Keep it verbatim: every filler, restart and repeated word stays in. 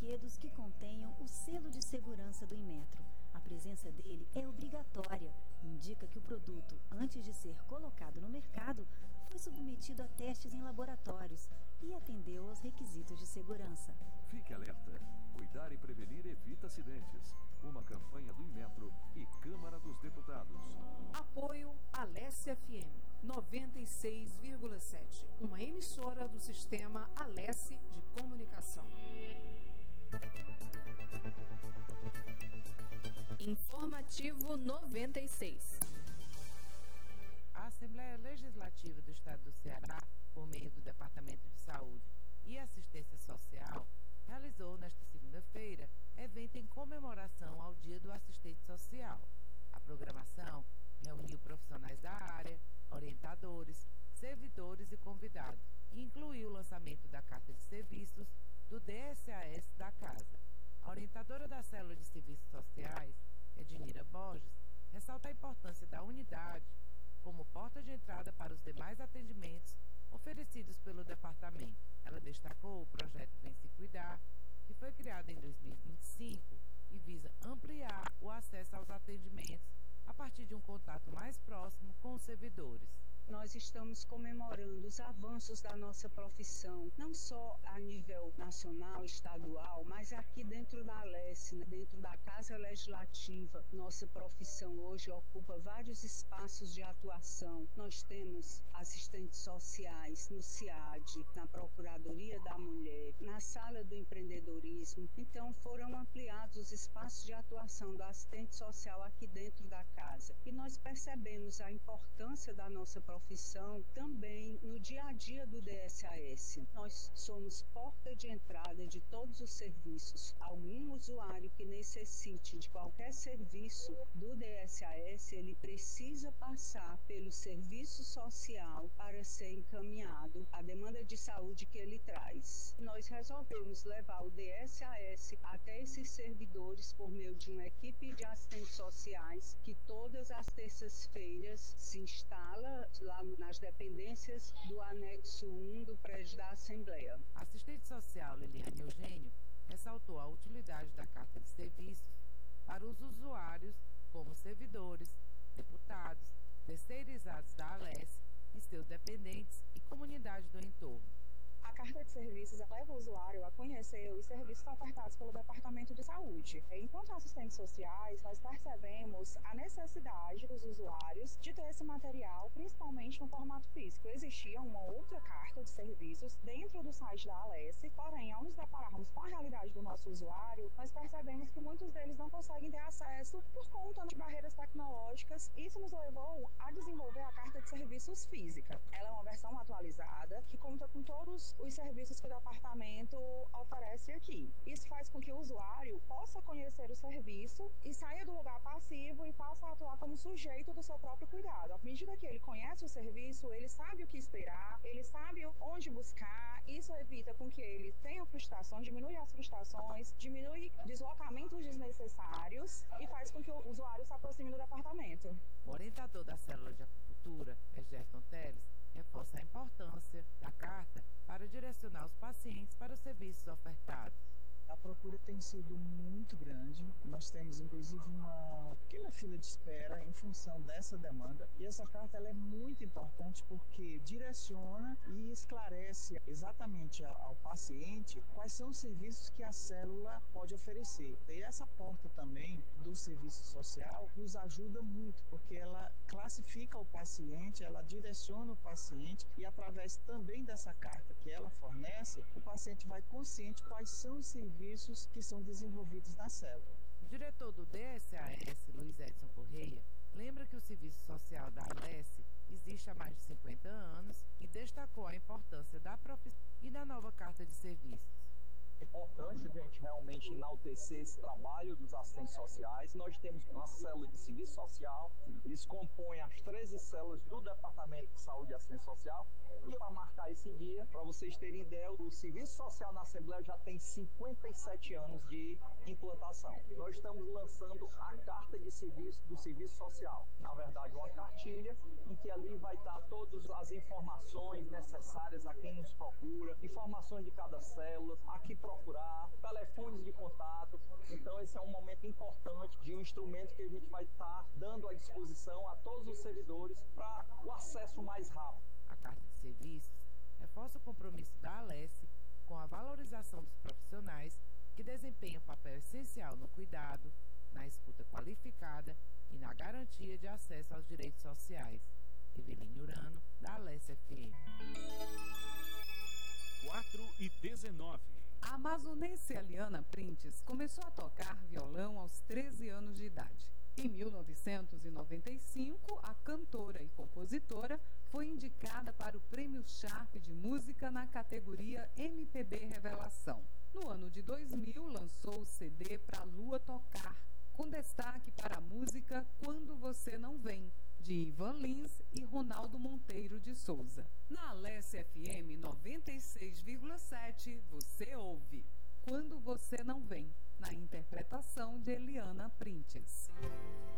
brinquedos que contenham o selo de segurança do Inmetro. A presença dele é obrigatória. Indica que o produto, antes de ser colocado no mercado, foi submetido a testes em laboratórios e atendeu aos requisitos de segurança. Fique alerta. Cuidar e prevenir evita acidentes. Uma campanha do Inmetro e Câmara dos Deputados. Apoio Alesse F M noventa e seis vírgula sete, uma emissora do sistema Alesse de comunicação. Informativo noventa e seis. A Assembleia Legislativa do Estado do Ceará, por meio do Departamento de Saúde e Assistência Social, realizou nesta segunda-feira evento em comemoração ao Dia do Assistente Social. A programação reuniu profissionais da área, orientadores, servidores e convidados, e incluiu o lançamento da Carta de Serviços do D S A S da Casa. A orientadora da Célula de Serviços Sociais, Ednira Borges, ressalta a importância da unidade como porta de entrada para os demais atendimentos oferecidos pelo departamento. Ela destacou o projeto Vem Se Cuidar, que foi criado em dois mil e vinte e cinco e visa ampliar o acesso aos atendimentos a partir de um contato mais próximo com os servidores. Nós estamos comemorando os avanços da nossa profissão, não só a nível nacional, estadual, mas aqui dentro da Alesse, dentro da Casa Legislativa. Nossa profissão hoje ocupa vários espaços de atuação. Nós temos assistentes sociais no CIAD, na Procuradoria da Mulher, na Sala do Empreendedorismo. Então foram ampliados os espaços de atuação do assistente social aqui dentro da casa. E nós percebemos a importância da nossa profissão profissão também no dia a dia do D S A S. Nós somos porta de entrada de todos os serviços. Algum usuário que necessite de qualquer serviço do D S A S, ele precisa passar pelo serviço social para ser encaminhado à demanda de saúde que ele traz. Nós resolvemos levar o D S A S até esses servidores por meio de uma equipe de assistentes sociais que todas as terças-feiras se instala lá nas dependências do anexo um do prédio da Assembleia. A assistente social Liliane Eugênio ressaltou a utilidade da Carta de Serviços para os usuários como servidores, deputados, terceirizados da Alesse e seus dependentes e comunidade do entorno. A Carta de Serviços leva o usuário a conhecer os serviços ofertados pelo Departamento de Saúde. Enquanto assistentes sociais, nós percebemos a necessidade dos usuários de ter esse material, principalmente no formato físico. Existia uma outra Carta de Serviços dentro do site da Alesse, porém, ao nos depararmos com a realidade do nosso usuário, nós percebemos que muitos deles não conseguem ter acesso por conta de barreiras tecnológicas. Isso nos levou a desenvolver a Carta de Serviços física. Ela é uma versão atualizada que conta com todos os serviços que o departamento oferece aqui. Isso faz com que o usuário possa conhecer o serviço e saia do lugar passivo e passe a atuar como sujeito do seu próprio cuidado. À medida que ele conhece o serviço, ele sabe o que esperar, ele sabe onde buscar. Isso evita com que ele tenha frustrações, diminui as frustrações, diminui deslocamentos desnecessários e faz com que o usuário se aproxime do departamento. O orientador da Célula de Acupuntura, Gerton Teles, reforça a importância da carta para direcionar os pacientes para os serviços ofertados. A procura tem sido muito grande. Nós temos, inclusive, uma pequena fila de espera em função dessa demanda. E essa carta ela é muito importante porque direciona e esclarece exatamente ao paciente quais são os serviços que a célula pode oferecer. E essa porta também do serviço social nos ajuda muito, porque ela classifica o paciente, ela direciona o paciente e, através também dessa carta que ela fornece, o paciente vai consciente quais são os serviços serviços que são desenvolvidos na célula. O diretor do D S A S, Luiz Edson Correia, lembra que o serviço social da Alesse existe há mais de cinquenta anos e destacou a importância da profissão e da nova Carta de Serviços. É importante a gente realmente enaltecer esse trabalho dos assistentes sociais. Nós temos uma célula de serviço social, eles compõem as treze células do Departamento de Saúde e Assistência Social. E para marcar esse dia, para vocês terem ideia, o serviço social na Assembleia já tem cinquenta e sete anos de implantação. Nós estamos lançando a carta de serviço do serviço social. Na verdade, uma cartilha em que ali vai estar todas as informações necessárias a quem nos procura, informações de cada célula, a que procurar, telefones de contato. Então, esse é um momento importante de um instrumento que a gente vai estar dando à disposição a todos os servidores para o acesso mais rápido. A carta de serviços reforça o compromisso da Alesse com a valorização dos profissionais que desempenham papel essencial no cuidado, na escuta qualificada e na garantia de acesso aos direitos sociais. Eveline Urano, da Alesse F M. quatro e dezenove. A amazonense Eliana Printes começou a tocar violão aos treze anos de idade. Em mil novecentos e noventa e cinco, a cantora e compositora foi indicada para o Prêmio Sharp de Música na categoria M P B Revelação. No ano de dois mil, lançou o C D Pra Lua Tocar, com destaque para a música Quando Você Não Vem, de Ivan Lins e Ronaldo Monteiro de Souza. Na Alesse F M noventa e seis vírgula sete, você ouve Quando Você Não Vem, na interpretação de Eliana Printes.